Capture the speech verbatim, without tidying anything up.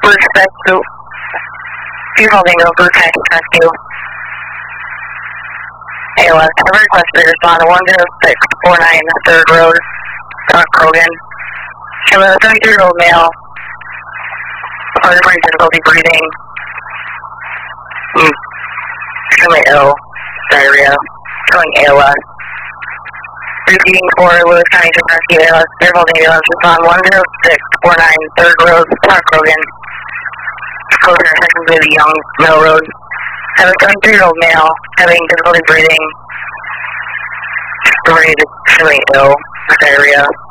Blue Spec Group. You're holding a Blue Taxi Rescue. A O S, have a request to respond to one zero six four nine third Road, North Krogan. Show a thirty-three-year-old male. Reported difficulty breathing. Mm. Extremely ill. Diarrhea. Showing A O S. Repeating for Lewis County Sheriff Rescue A O S. They're holding A O S respond one zero six four nine third Road, North Krogan. Closer section to the Young Mill Road. Have a thirty-three-year-old male having difficulty breathing. Extremely ill. Diarrhea.